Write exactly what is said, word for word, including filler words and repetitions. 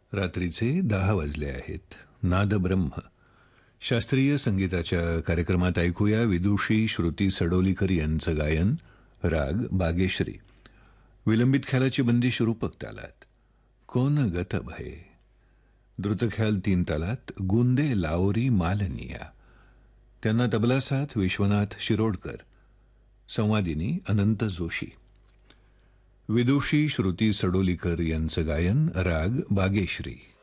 रात्रीचे दहा वाजले आहेत. नादब्रह्म शास्त्रीय संगीताच्या कार्यक्रमात ऐकूया विदुषी श्रुती सडोलीकर यांचं गायन. राग बागेश्री. विलंबित ख्यालाची बंदिश रूपक तालात. कोन गत भये. द्रुतख्याल तीन तालात गुंदे लावरी मालनिया. त्यांना तबला साथ विश्वनाथ शिरोडकर. संवादिनी अनंत जोशी. विदुषी श्रुती सडोलीकर यांचं गायन. राग बागेश्री.